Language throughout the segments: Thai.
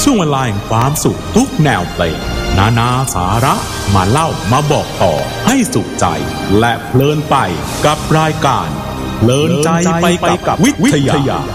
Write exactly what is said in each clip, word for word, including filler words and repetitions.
ช่วงเวลาแห่งความสุขทุกแนวเพลงนานาสาระมาเล่ามาบอกต่อให้สุขใจและเพลินไปกับรายการเพลินใจไปกับวิทยา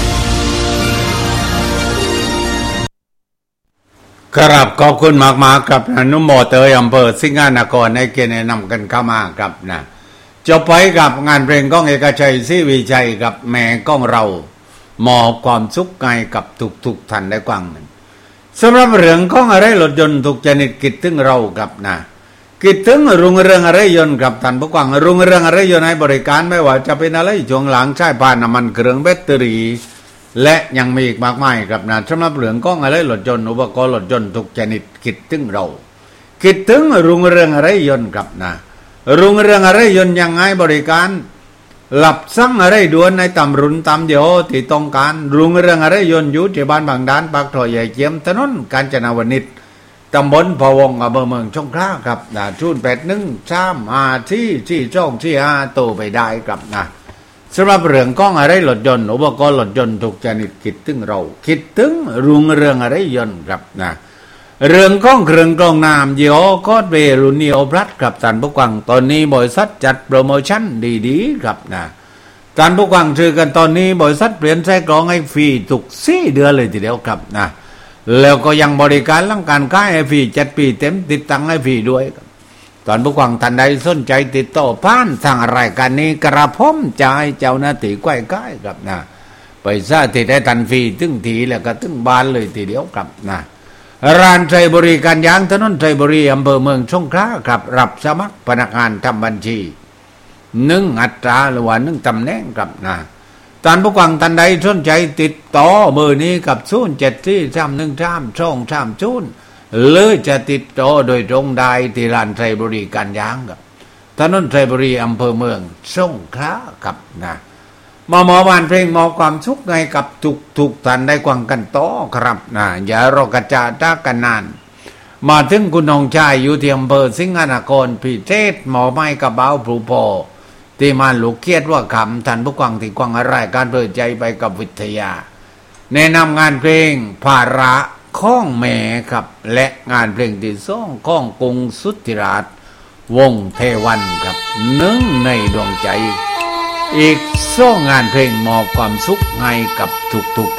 ครับขอบคุณมากๆครับอนุโมเตยอำเภอสิงห์นครในเกียรติแนะนำกันเข้ามาครับนะจบไปกับงานเพลงก้องเอกชัยศรีวิชัยกับแม่ก้องเรามอบความสุขให้กับทุกๆท่านได้ฟังสำหรับเรื่องของอะไรรถยนต์ทุกชนิดคิดถึงเราครับนะคิดถึงรุ่งเรืองอะไรยนต์กับท่านผู้ฟังรุ่งเรืองอะไรยนต์ให้บริการไม่ว่าจะเป็นอะไรช่วงหลังใช้ผ่านน้ำมันเครื่องแบตเตอรี่และยังมีอีกมากมายครับนะสำหรับเรื่องของอะไรรถยนต์อุปกรณ์รถยนต์ทุกชนิดคิดถึงเราคิดถึงรุ่งเรืองอะไรยนต์ครับนะรุ่งเรืองอะไรยนต์ยังให้บริการหลับสั่งอะไรด่วนในตำรุนตำเดียวที่ต้องการรุ่งเรืองอะไรยนต์อยู่ที่บ้านบางด้านปากท่อใหญ่เจียมถนนกาญจนาวนิชตำบลพะวงอำเภอเมืองสงขลาครับนะศูนย์แปดหนึ่งสามห้าที่ที่ช่องที่ห้าโตไปได้ครับนะสำหรับเรื่องของอะไรรถยนต์อุปกรณ์รถยนต์ทุกชนิดคิดถึงเราคิดถึงรุ่งเรืองอะไรยนต์ครับนะเรื่องของเครื่องกรองน้ำยี่ห้อคอสเวรุนิโอพลัสกับท่านผู้ฟังตอนนี้บริษัทจัดโปรโมชั่นดีๆครับนะท่านผู้ฟังซื้อกันตอนนี้บริษัทเปลี่ยนไส้กรองให้ฟรีทุกสี่เดือนเลยทีเดียวครับนะแล้วก็ยังบริการหลังการขายให้ฟรีเจ็ดปีเต็มติดตั้งให้ฟรีด้วยท่านผู้ฟังท่านใดสนใจติดต่อผ่านทางรายการนี้กระผมจะให้เจ้าหน้าที่ใกล้ๆครับนะไปซะที่ได้ทันฟรีถึงทีแล้วก็ถึงบ้านเลยทีเดียวครับนะร้านไทยบริการยางถนนไทยบริอำเภอเมืองสงขลาครับรับสมัครพนักงานทำบัญชีหนึ่งอัตราหรือว่าหนึ่งตำแหน่งครับนะท่านผู้ฟังท่านใดสนใจติดต่อเบอร์นี้กับศูนย์เจ็ดสี่สามหนึ่งสามสองสามศูนย์หรือจะติดต่อโดยตรงได้ที่ร้านไทยบริการยางครับถนนไทยบริอำเภอเมืองสงขลาครับนะมาหมอบานเพลงมอบความสุขให้กับทุกทุกท่านได้กวางกันต่อครับนะอย่ารอกระจาตากันนานมาถึงคุณน้องชายอยู่ที่อำเภอสิงห์นครพิเศษหมอไม้กับเบาผูพอที่มาลูกเกียรติว่าคำท่านผู้กวางที่กวางอะไรการเปิดใจไปกับวิทยาแนะนำงานเพลงภาระข้องแม่ครับและงานเพลงที่สองข้องกรุงสุทธิราชวงเทวันครับหนึ่งในดวงใจอีกสองงานเพลงมอบความสุขให้กับทุกๆ